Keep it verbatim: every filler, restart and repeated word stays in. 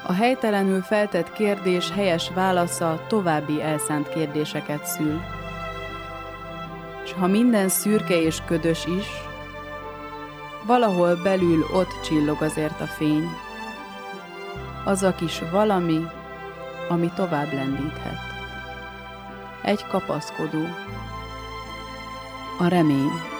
A helytelenül feltett kérdés helyes válasza további elszánt kérdéseket szül. S ha minden szürke és ködös is, valahol belül ott csillog azért a fény, az a kis valami, ami tovább lendíthet. Egy kapaszkodó, a remény.